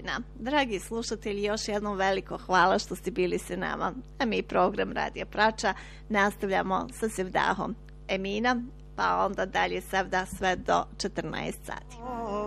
godina. Dragi slušatelji, još jednom veliko hvala što ste bili sa nama. A mi program Radija Prača nastavljamo sa Sevdahom Emina, pa onda dalje Sevda sve do 14 sati.